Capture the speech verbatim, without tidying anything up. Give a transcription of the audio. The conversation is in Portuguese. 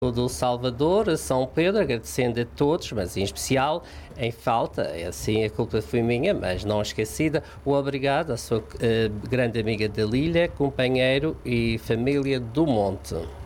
do Salvador, a São Pedro, agradecendo a todos, mas em especial, em falta, assim a culpa foi minha, mas não esquecida, o obrigado à sua uh, grande amiga da Lília, companheiro e família do Monte.